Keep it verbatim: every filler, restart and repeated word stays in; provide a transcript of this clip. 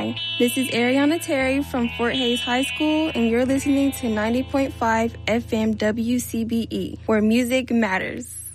Hi, this is Ariana Terry from Fort Hays High School, and you're listening to ninety point five F M W C B E, where music matters.